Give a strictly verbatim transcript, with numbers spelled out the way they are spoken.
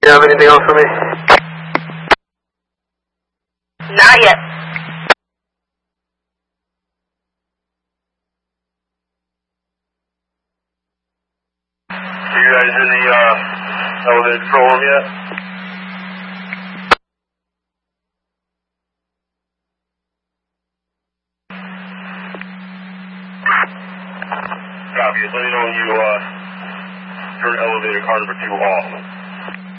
You have anything else for me? Not yet. So you guys in the uh, elevated control room yet? Copy. Let me know when you uh, turn elevator car number two off.